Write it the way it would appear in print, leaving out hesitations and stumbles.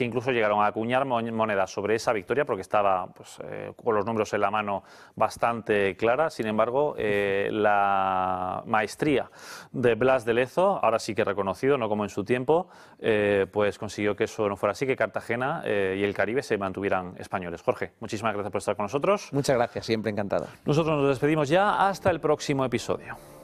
que incluso llegaron a acuñar monedas sobre esa victoria porque estaba pues, con los números en la mano bastante clara. Sin embargo, la maestría de Blas de Lezo, ahora sí que reconocido, no como en su tiempo, pues consiguió que eso no fuera así, que Cartagena y el Caribe se mantuvieran españoles. Jorge, muchísimas gracias por estar con nosotros. Muchas gracias, siempre encantado. Nosotros nos despedimos ya hasta el próximo episodio.